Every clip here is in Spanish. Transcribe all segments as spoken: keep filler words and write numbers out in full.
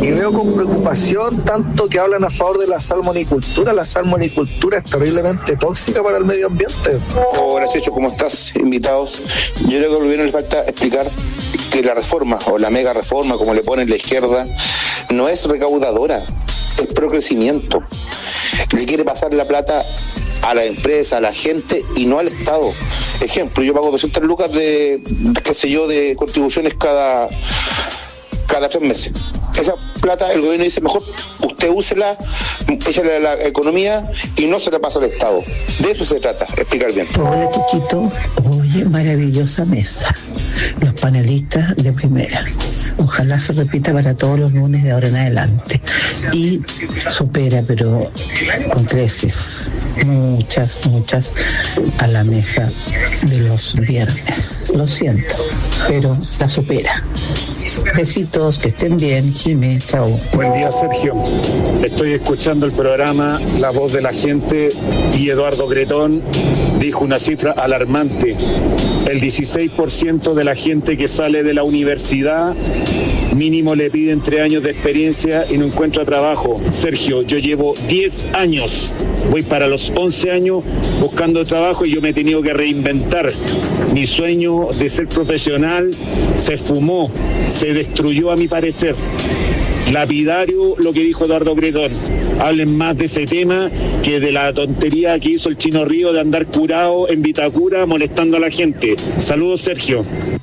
y veo con preocupación tanto que hablan a favor de la salmonicultura. La salmonicultura es terriblemente tóxica para el medio ambiente. Hola Checho, ¿cómo estás? Invitados. Yo creo que al gobierno le falta explicar que la reforma, o la mega reforma, como le ponen la izquierda, no es recaudadora, es pro crecimiento. Le quiere pasar la plata a la empresa, a la gente y no al Estado. Ejemplo, yo pago doscientas lucas de, de qué sé yo, de contribuciones cada, cada tres meses. Esa plata el gobierno dice, mejor usted úsela, échale a la economía y no se la pasa al Estado. De eso se trata, explicar bien. Hola Chichito, oye, maravillosa mesa. Los panelistas de primera. Ojalá se repita para todos los lunes de ahora en adelante. Y supera, pero con creces, muchas, muchas a la mesa de los viernes. Lo siento, pero la supera. Besitos, que estén bien, Jimé, chao. Buen día, Sergio. Estoy escuchando el programa La Voz de la Gente y Eduardo Gretón dijo una cifra alarmante. El dieciséis por ciento de la gente que sale de la universidad mínimo le piden tres años de experiencia y no encuentra trabajo. Sergio, yo llevo diez años, voy para los once años buscando trabajo y yo me he tenido que reinventar. Mi sueño de ser profesional se fumó, se destruyó a mi parecer. Lapidario lo que dijo Eduardo Gretón. Hablen más de ese tema que de la tontería que hizo el Chino Río de andar curado en Vitacura molestando a la gente. Saludos, Sergio.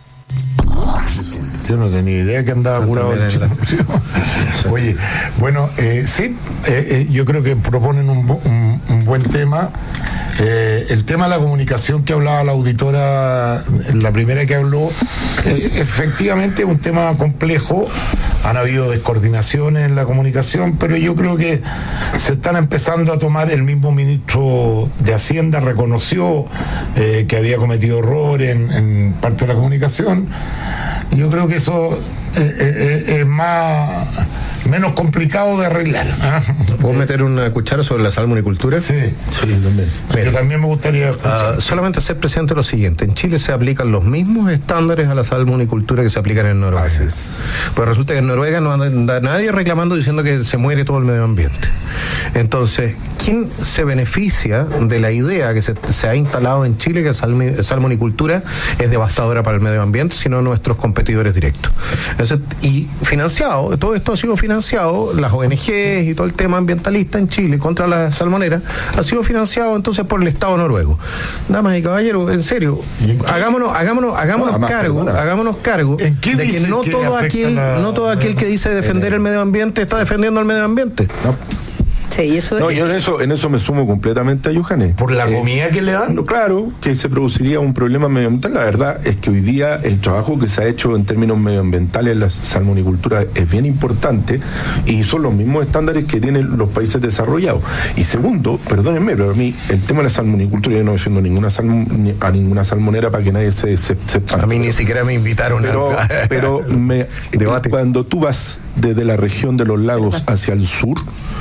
Yo no tenía idea que andaba curado el Chino Río. Oye, bueno, eh, sí, eh, eh, yo creo que proponen un, un, un buen tema. Eh, el tema de la comunicación que hablaba la auditora, la primera que habló, eh, efectivamente es un tema complejo. Han habido descoordinaciones en la comunicación, pero yo creo que se están empezando a tomar. El mismo ministro de Hacienda reconoció eh, que había cometido errores en, en parte de la comunicación. Yo creo que eso eh, eh, es más menos complicado de arreglar. ¿eh? ¿Puedo meter una cuchara sobre la salmonicultura? Sí, sí, también. Yo también me gustaría uh, solamente hacer presente lo siguiente: en Chile se aplican los mismos estándares a la salmonicultura que se aplican en Noruega. Ah, sí. Pues resulta que en Noruega no anda nadie reclamando diciendo que se muere todo el medio ambiente. Entonces, ¿quién se beneficia de la idea que se, se ha instalado en Chile que la salmonicultura es devastadora para el medio ambiente, sino nuestros competidores directos? Entonces, y financiado, todo esto ha sido financiado financiado, las O N Gs y todo el tema ambientalista en Chile contra la salmonera ha sido financiado entonces por el Estado noruego. Damas y caballeros, en serio, hagámonos, hagámonos, hagámonos no, cargo, más, hagámonos cargo de que no que todo aquel, la... no todo aquel que dice defender el medio ambiente está defendiendo el medio ambiente. No. Sí, eso no, es... yo en eso, en eso me sumo completamente a Johannes. ¿Por la eh, comida que le dan? No, claro, que se produciría un problema medioambiental. La verdad es que hoy día el trabajo que se ha hecho en términos medioambientales en la salmonicultura es bien importante y son los mismos estándares que tienen los países desarrollados. Y segundo, perdónenme, pero a mí el tema de la salmonicultura, yo no defiendo ninguna salm, a ninguna salmonera para que nadie se... se, se a mí ni siquiera me invitaron pero, a... Pero me, debate. Cuando tú vas desde la región de los lagos hacia el sur,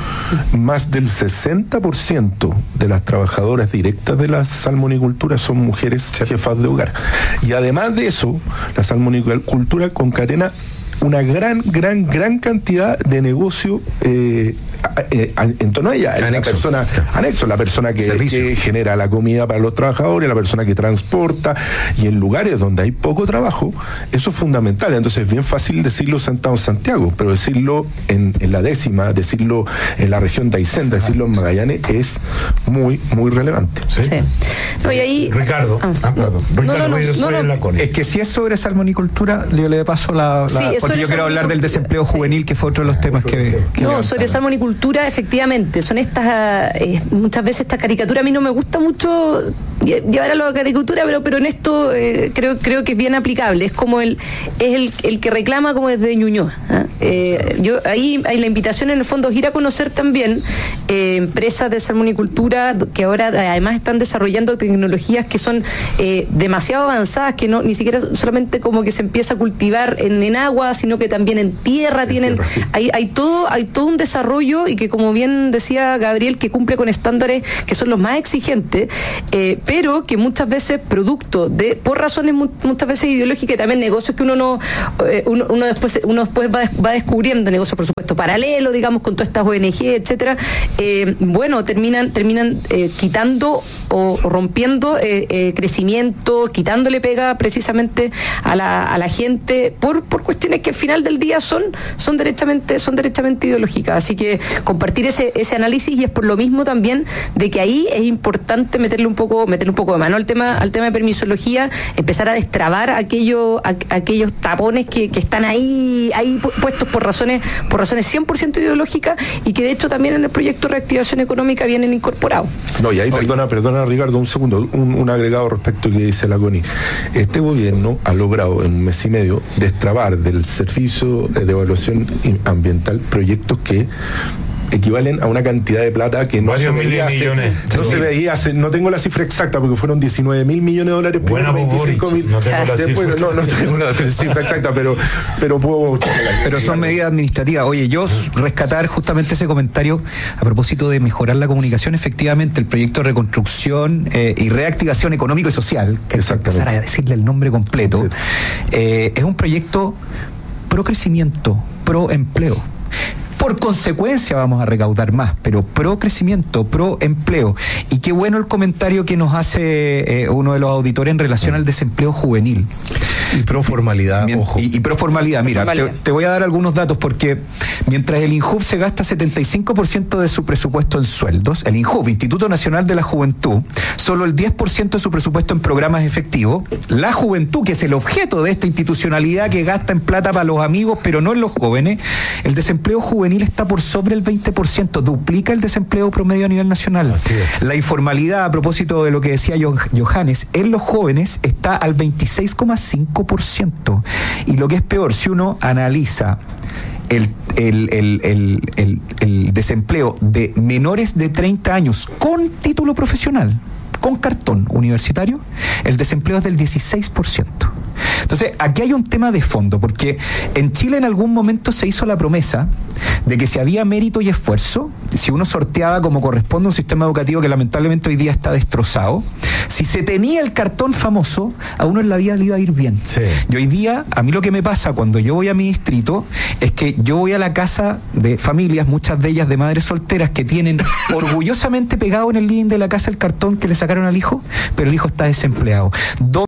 más del sesenta por ciento de las trabajadoras directas de la salmonicultura son mujeres sí. jefas de hogar. Y además de eso, la salmonicultura concatena una gran, gran, gran cantidad de negocio eh, eh, en torno a ella. La persona, anexo, la persona que, que genera la comida para los trabajadores, la persona que transporta, y en lugares donde hay poco trabajo, eso es fundamental. Entonces es bien fácil decirlo sentado en Santiago, pero decirlo en, en la décima, decirlo en la región de Aysén, decirlo en Magallanes, es muy, muy relevante. Sí. Sí. No, y ahí... Ricardo, ah, ah, perdón. Ricardo, no, no, no, no, no. Es que si es sobre salmonicultura, yo le paso la... la sí, porque yo quiero hablar del desempleo juvenil, sí. que fue otro de los temas que... que no, sobre salmonicultura, efectivamente, son estas, eh, muchas veces esta caricatura, a mí no me gusta mucho llevar a la caricatura, pero pero en esto eh, creo creo que es bien aplicable. Es como el es el, el que reclama como desde Ñuñoa. ¿eh? Eh, yo ahí hay la invitación en el fondo es ir a conocer también eh, empresas de salmonicultura que ahora además están desarrollando tecnologías que son eh, demasiado avanzadas, que no ni siquiera solamente como que se empieza a cultivar en, en agua, sino sino que también en tierra tienen, tierra, sí. hay, hay todo, hay todo un desarrollo y que, como bien decía Gabriel, que cumple con estándares que son los más exigentes, eh, pero que muchas veces producto de, por razones muchas veces ideológicas, y también negocios que uno no, eh, uno, uno después, uno después va, va descubriendo, negocios por supuesto paralelos, digamos, con todas estas O N G, etcétera, eh, bueno, terminan, terminan eh, quitando o rompiendo eh, eh, crecimiento, quitándole pega precisamente a la, a la gente por, por cuestiones que al final del día son, son derechamente, son derechamente ideológicas. Así que compartir ese, ese análisis, y es por lo mismo también de que ahí es importante meterle un poco, meterle un poco de mano al tema, al tema de permisología, empezar a destrabar aquello, a, aquellos tapones que, que están ahí, ahí puestos por razones, por razones cien por ciento ideológicas, y que de hecho también en el proyecto de reactivación económica vienen incorporados. No, y ahí, perdona, perdona Ricardo, un segundo, un, un agregado respecto a lo que dice la Connie. Este gobierno ha logrado en un mes y medio destrabar del Servicio de Evaluación Ambiental proyectos que equivalen a una cantidad de plata que no Varios se veía hace, millones. no se veía hace, no tengo la cifra exacta porque fueron diecinueve mil millones de dólares, buena, veinticinco mil, no tengo la después, cifra no, no tengo la cifra exacta, pero pero puedo pero son medidas administrativas. Oye, yo rescatar justamente ese comentario a propósito de mejorar la comunicación. Efectivamente, el proyecto de reconstrucción eh, y reactivación económico y social, que es empezar a decirle el nombre completo, eh, es un proyecto pro crecimiento, pro empleo. Por consecuencia vamos a recaudar más, pero pro crecimiento, pro empleo. Y qué bueno el comentario que nos hace eh, uno de los auditores en relación al desempleo juvenil. Y pro formalidad, Mien- ojo. Y, y pro formalidad, mira, formalidad. Te, te voy a dar algunos datos porque mientras el INJUV se gasta setenta y cinco por ciento de su presupuesto en sueldos, el INJUV, Instituto Nacional de la Juventud, solo el diez por ciento de su presupuesto en programas efectivos. La juventud, que es el objeto de esta institucionalidad que gasta en plata para los amigos, pero no en los jóvenes, el desempleo juvenil está por sobre el veinte por ciento, duplica el desempleo promedio a nivel nacional. Así es. La informalidad, a propósito de lo que decía Johannes, en los jóvenes está al veintiséis coma cinco por ciento. Y lo que es peor, si uno analiza el, el, el, el, el, el desempleo de menores de treinta años con título profesional, con cartón universitario, el desempleo es del dieciséis por ciento. Entonces, aquí hay un tema de fondo, porque en Chile en algún momento se hizo la promesa de que si había mérito y esfuerzo, si uno sorteaba como corresponde un sistema educativo que lamentablemente hoy día está destrozado, si se tenía el cartón famoso, a uno en la vida le iba a ir bien. Sí. Y hoy día, a mí lo que me pasa cuando yo voy a mi distrito es que yo voy a la casa de familias, muchas de ellas de madres solteras, que tienen orgullosamente pegado en el living de la casa el cartón que le sacaron al hijo, pero el hijo está desempleado.